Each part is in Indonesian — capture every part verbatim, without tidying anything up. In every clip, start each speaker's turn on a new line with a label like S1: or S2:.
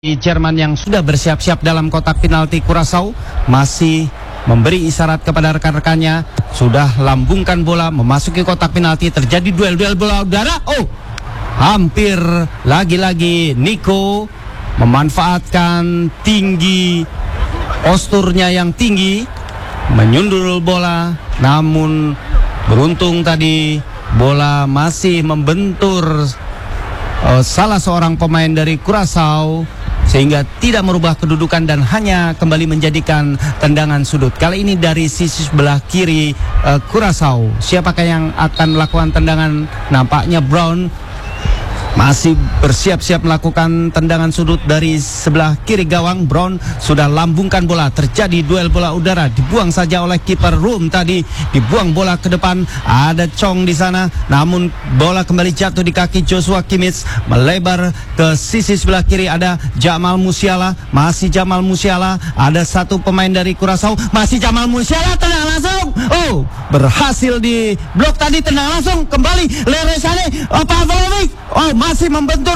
S1: Jerman yang sudah bersiap-siap dalam kotak penalti. Curaçao masih memberi isyarat kepada rekan-rekannya, sudah lambungkan bola memasuki kotak penalti. Terjadi duel-duel bola udara. Oh, hampir lagi-lagi Nico memanfaatkan tinggi posturnya yang tinggi, menyundul bola, namun beruntung tadi bola masih membentur uh, salah seorang pemain dari Curaçao sehingga tidak merubah kedudukan dan hanya kembali menjadikan tendangan sudut. Kali ini dari sisi sebelah kiri uh, Curaçao. Siapakah yang akan melakukan tendangan? Nampaknya Brown masih bersiap-siap melakukan tendangan sudut dari sebelah kiri gawang. Brown sudah lambungkan bola. Terjadi duel bola udara, dibuang saja oleh kiper Room tadi, dibuang bola ke depan. Ada Chong di sana, namun bola kembali jatuh di kaki Joshua Kimmich, melebar ke sisi sebelah kiri. Ada Jamal Musiala, masih Jamal Musiala. Ada satu pemain dari Curaçao, masih Jamal Musiala, tendang langsung. Oh, berhasil di blok tadi, tendang langsung kembali Leroy Sané. Oh, Pavlovic, oh, masih membentur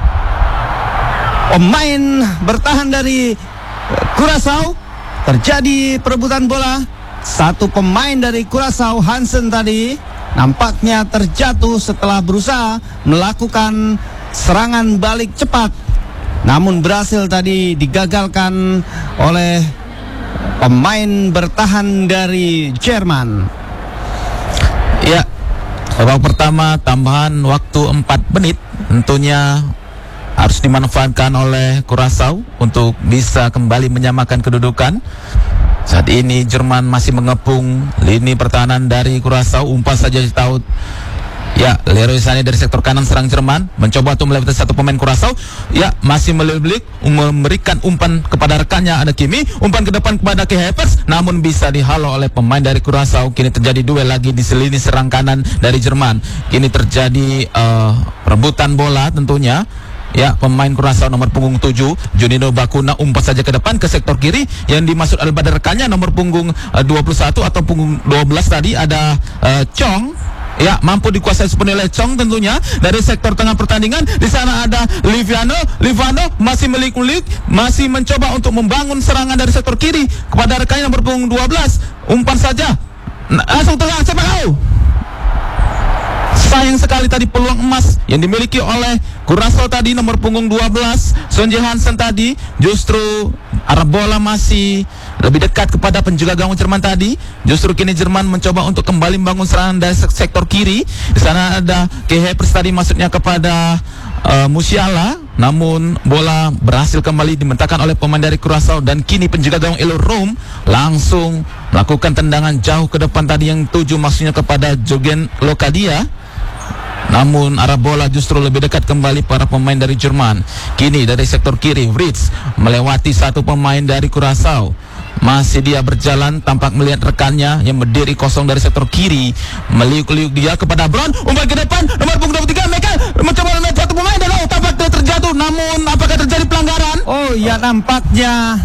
S1: pemain bertahan dari Curaçao. Terjadi perebutan bola. Satu pemain dari Curaçao, Hansen tadi, nampaknya terjatuh setelah berusaha melakukan serangan balik cepat, namun berhasil tadi digagalkan oleh pemain bertahan dari Jerman.
S2: Ya, babak pertama tambahan waktu empat menit tentunya harus dimanfaatkan oleh Curaçao untuk bisa kembali menyamakan kedudukan. Saat ini Jerman masih mengepung lini pertahanan dari Curaçao. Umpan saja tahu. Ya, Leroy Sané dari sektor kanan serang Jerman mencoba untuk melewati satu pemain Curaçao. Ya, masih melilik memberikan umpan kepada rekannya, ada Kimi, umpan ke depan kepada Kai Havertz, namun bisa dihalau oleh pemain dari Curaçao. Kini terjadi duel lagi di lini serang kanan dari Jerman. Kini terjadi uh, perebutan bola tentunya. Ya, pemain Curaçao nomor punggung tujuh Juninho Bakuna umpan saja ke depan ke sektor kiri yang dimaksud oleh rekannya nomor punggung uh, dua puluh satu atau punggung dua belas tadi, ada uh, Chong. Ya, mampu dikuasai sepenuhnya oleh Chong tentunya. Dari sektor tengah pertandingan, di sana ada Liviano. Liviano masih melik-melik, masih mencoba untuk membangun serangan dari sektor kiri kepada rekannya nomor punggung dua belas. Umpan saja, langsung tengah, siapa tahu. Sayang sekali tadi peluang emas yang dimiliki oleh Curaçao tadi, nomor punggung dua belas Son Jae Hansen tadi. Justru arah bola masih lebih dekat kepada penjaga gawang Jerman tadi. Justru kini Jerman mencoba untuk kembali membangun serangan dari sektor kiri. Di sana ada Kai Havertz tadi, maksudnya kepada uh, Musiala, namun bola berhasil kembali dimentahkan oleh pemain dari Curaçao. Dan kini penjaga gawang Elo Rom langsung melakukan tendangan jauh ke depan tadi yang tuju maksudnya kepada Jürgen Locadia. Namun arah bola justru lebih dekat kembali para pemain dari Jerman. Kini dari sektor kiri Fritz melewati satu pemain dari Curaçao. Masih dia berjalan, tampak melihat rekannya yang berdiri kosong dari sektor kiri. Meliuk-liuk dia kepada Brown, umpan ke depan nomor punggung dua puluh tiga. Mereka mencoba melihat satu pemain dan oh, tampak dia terjatuh. Namun apakah terjadi pelanggaran?
S1: Oh ya, nampaknya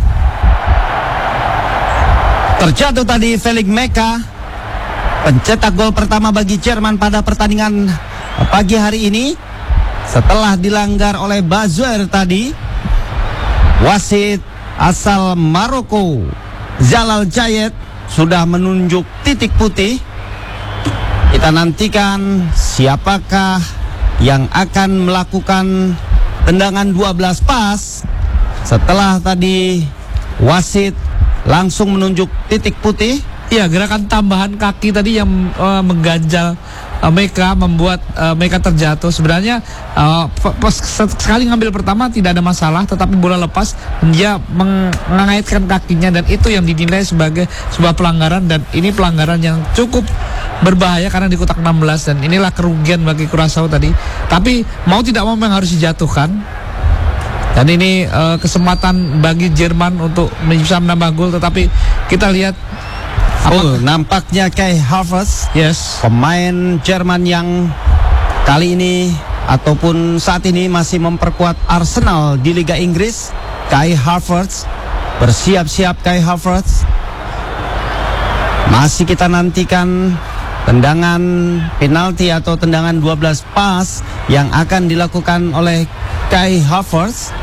S1: terjatuh tadi Felix Meka, pencetak gol pertama bagi Jerman pada pertandingan pagi hari ini, setelah dilanggar oleh Bazoer tadi. Wasit asal Maroko Zalal Jayet sudah menunjuk titik putih. Kita nantikan siapakah yang akan melakukan tendangan dua belas pas setelah tadi wasit langsung menunjuk titik putih.
S3: Ya, gerakan tambahan kaki tadi yang uh, mengganjal uh, Meka, membuat uh, Meka terjatuh. Sebenarnya uh, pas sekali ngambil pertama tidak ada masalah, tetapi bola lepas dia mengaitkan kakinya dan itu yang dinilai sebagai sebuah pelanggaran. Dan ini pelanggaran yang cukup berbahaya karena di kotak enam belas, dan inilah kerugian bagi Curaçao tadi. Tapi mau tidak mau memang harus dijatuhkan. Dan ini uh, kesempatan bagi Jerman untuk bisa menambah gol, tetapi kita lihat.
S1: Oh, nampaknya Kai Havertz,
S3: yes,
S1: pemain Jerman yang kali ini ataupun saat ini masih memperkuat Arsenal di Liga Inggris. Kai Havertz bersiap-siap. Kai Havertz masih kita nantikan tendangan penalti atau tendangan dua belas pas yang akan dilakukan oleh Kai Havertz.